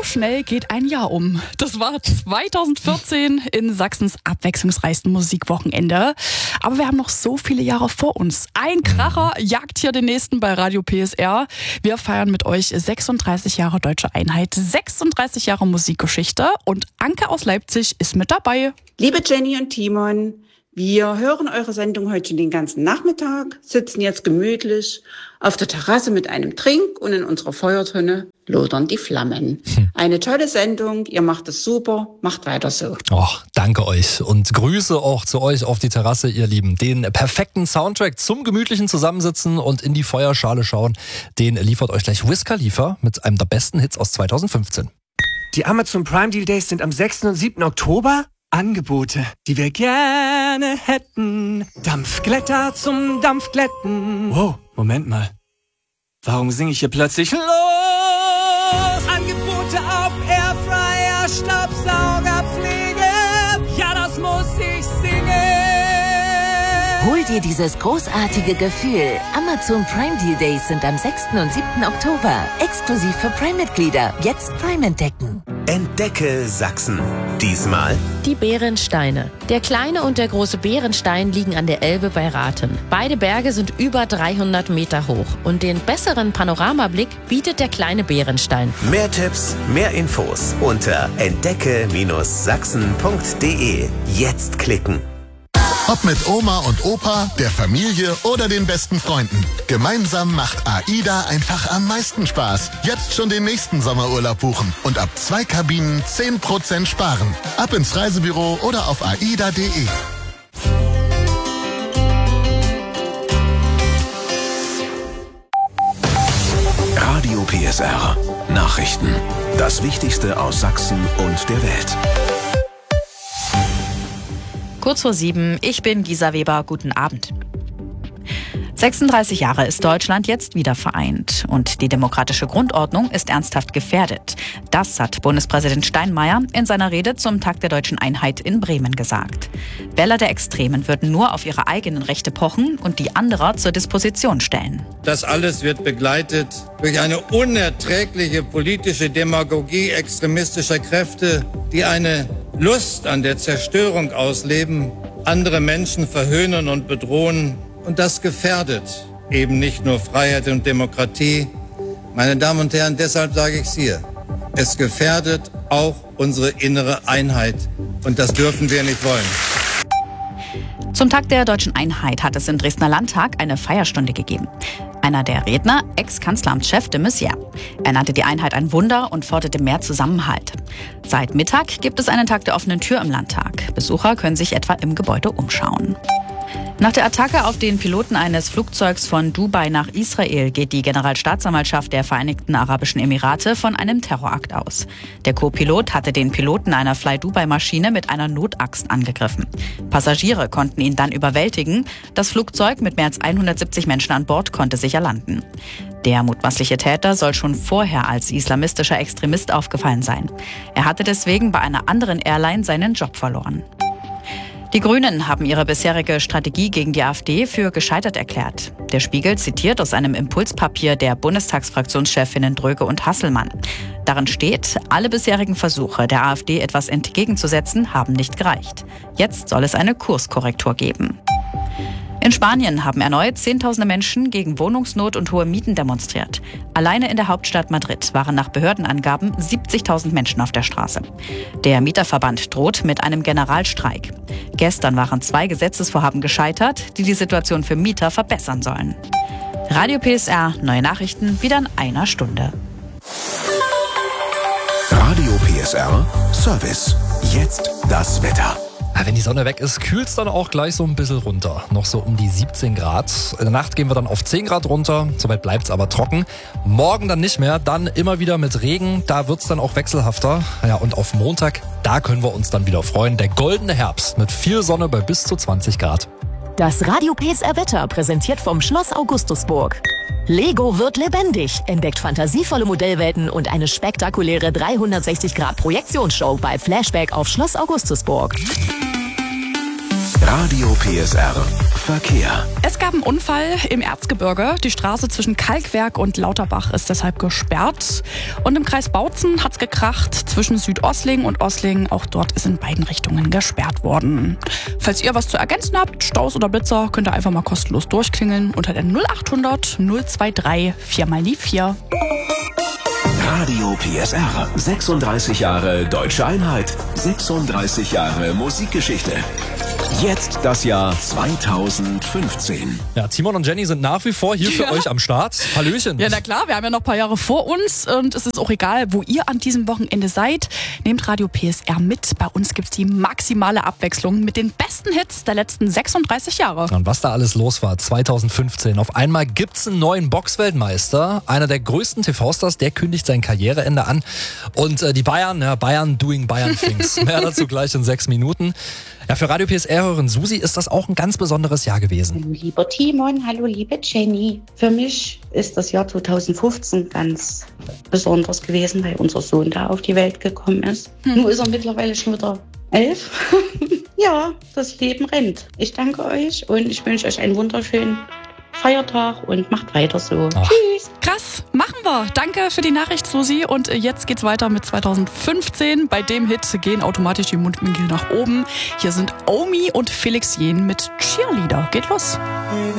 schnell geht ein Jahr um. Das war 2014 in Sachsens abwechslungsreichsten Musikwochenende. Aber wir haben noch so viele Jahre vor uns. Ein Kracher jagt hier den nächsten bei Radio PSR. Wir feiern mit euch 36 Jahre Deutsche Einheit, 36 Jahre Musikgeschichte und Anke aus Leipzig ist mit dabei. Liebe Jenny und Timon, wir hören eure Sendung heute schon den ganzen Nachmittag, sitzen jetzt gemütlich auf der Terrasse mit einem Trink und in unserer Feuertonne lodern die Flammen. Eine tolle Sendung, ihr macht es super, macht weiter so. Oh, danke euch und Grüße auch zu euch auf die Terrasse, ihr Lieben. Den perfekten Soundtrack zum gemütlichen Zusammensitzen und in die Feuerschale schauen, den liefert euch gleich Wiz Khalifa mit einem der besten Hits aus 2015. Die Amazon Prime Deal Days sind am 6. und 7. Oktober. Angebote, die wir gerne hätten. Dampfglätter zum Dampfglätten. Wow, Moment mal. Warum singe ich hier plötzlich los? Angebote auf Airfryer, Staubsaugerpflege. Ja, das muss ich singen. Hol dir dieses großartige Gefühl. Amazon Prime Deal Days sind am 6. und 7. Oktober. Exklusiv für Prime-Mitglieder. Jetzt Prime entdecken. Entdecke Sachsen. Diesmal die Bärensteine. Der kleine und der große Bärenstein liegen an der Elbe bei Rathen. Beide Berge sind über 300 Meter hoch und den besseren Panoramablick bietet der kleine Bärenstein. mehr Tipps, mehr Infos unter entdecke-sachsen.de. Jetzt klicken. Ob mit Oma und Opa, der Familie oder den besten Freunden. Gemeinsam macht AIDA einfach am meisten Spaß. Jetzt schon den nächsten Sommerurlaub buchen und ab 2 Kabinen 10% sparen. Ab ins Reisebüro oder auf aida.de. Radio PSR. Nachrichten. Das Wichtigste aus Sachsen und der Welt. Kurz vor 7, ich bin Gisa Weber, guten Abend. 36 Jahre ist Deutschland jetzt wieder vereint und die demokratische Grundordnung ist ernsthaft gefährdet. Das hat Bundespräsident Steinmeier in seiner Rede zum Tag der Deutschen Einheit in Bremen gesagt. Wähler der Extremen würden nur auf ihre eigenen Rechte pochen und die anderer zur Disposition stellen. Das alles wird begleitet durch eine unerträgliche politische Demagogie extremistischer Kräfte, die eine Lust an der Zerstörung ausleben, andere Menschen verhöhnen und bedrohen. Und das gefährdet eben nicht nur Freiheit und Demokratie. Meine Damen und Herren, deshalb sage ich es hier. Es gefährdet auch unsere innere Einheit. Und das dürfen wir nicht wollen. Zum Tag der Deutschen Einheit hat es im Dresdner Landtag eine Feierstunde gegeben. Einer der Redner, Ex-Kanzleramtschef de Maizière. Er nannte die Einheit ein Wunder und forderte mehr Zusammenhalt. Seit Mittag gibt es einen Tag der offenen Tür im Landtag. Besucher können sich etwa im Gebäude umschauen. Nach der Attacke auf den Piloten eines Flugzeugs von Dubai nach Israel geht die Generalstaatsanwaltschaft der Vereinigten Arabischen Emirate von einem Terrorakt aus. Der Co-Pilot hatte den Piloten einer Fly-Dubai-Maschine mit einer Notaxt angegriffen. Passagiere konnten ihn dann überwältigen. Das Flugzeug mit mehr als 170 Menschen an Bord konnte sicher landen. Der mutmaßliche Täter soll schon vorher als islamistischer Extremist aufgefallen sein. Er hatte deswegen bei einer anderen Airline seinen Job verloren. Die Grünen haben ihre bisherige Strategie gegen die AfD für gescheitert erklärt. Der Spiegel zitiert aus einem Impulspapier der Bundestagsfraktionschefinnen Dröge und Hasselmann. Darin steht, alle bisherigen Versuche, der AfD etwas entgegenzusetzen, haben nicht gereicht. Jetzt soll es eine Kurskorrektur geben. In Spanien haben erneut Zehntausende Menschen gegen Wohnungsnot und hohe Mieten demonstriert. Alleine in der Hauptstadt Madrid waren nach Behördenangaben 70.000 Menschen auf der Straße. Der Mieterverband droht mit einem Generalstreik. Gestern waren 2 Gesetzesvorhaben gescheitert, die die Situation für Mieter verbessern sollen. Radio PSR, neue Nachrichten, wieder in einer Stunde. Radio PSR Service. Jetzt das Wetter. Wenn die Sonne weg ist, kühlt es dann auch gleich so ein bisschen runter. Noch so um die 17 Grad. In der Nacht gehen wir dann auf 10 Grad runter. Soweit bleibt es aber trocken. Morgen dann nicht mehr. Dann immer wieder mit Regen. Da wird es dann auch wechselhafter. Ja, und auf Montag, da können wir uns dann wieder freuen. Der goldene Herbst mit viel Sonne bei bis zu 20 Grad. Das Radio PSR Wetter präsentiert vom Schloss Augustusburg. Lego wird lebendig, entdeckt fantasievolle Modellwelten und eine spektakuläre 360-Grad-Projektionsshow bei Flashback auf Schloss Augustusburg. Radio PSR Verkehr. Es gab einen Unfall im Erzgebirge. Die Straße zwischen Kalkwerk und Lauterbach ist deshalb gesperrt. Und im Kreis Bautzen hat's gekracht zwischen Südosling und Osling. Auch dort ist in beiden Richtungen gesperrt worden. Falls ihr was zu ergänzen habt, Staus oder Blitzer, könnt ihr einfach mal kostenlos durchklingeln unter der 0800 023 4x4. Radio PSR. 36 Jahre Deutsche Einheit. 36 Jahre Musikgeschichte. Jetzt das Jahr 2015. Ja, Timon und Jenny sind nach wie vor hier für euch am Start. Hallöchen. Ja, na klar, wir haben ja noch ein paar Jahre vor uns und es ist auch egal, wo ihr an diesem Wochenende seid. Nehmt Radio PSR mit. Bei uns gibt's die maximale Abwechslung mit den besten Hits der letzten 36 Jahre. Und was da alles los war 2015. Auf einmal gibt's einen neuen Boxweltmeister. Einer der größten TV-Stars, der kündigt sein Karriereende an. Und die Bayern, ja, Bayern doing Bayern things. Mehr dazu gleich in 6 Minuten. Ja, für Radio PSR-Hörerin Susi ist das auch ein ganz besonderes Jahr gewesen. Hallo lieber Timon, hallo liebe Jenny. Für mich ist das Jahr 2015 ganz besonders gewesen, weil unser Sohn da auf die Welt gekommen ist. Nun ist er mittlerweile schon wieder 11. Ja, das Leben rennt. Ich danke euch und ich wünsche euch einen wunderschönen Feiertag und macht weiter so. Ach. Tschüss. Krass, machen wir. Danke für die Nachricht, Susi. Und jetzt geht's weiter mit 2015. Bei dem Hit gehen automatisch die Mundwinkel nach oben. Hier sind Omi und Felix Jähn mit Cheerleader. Geht los.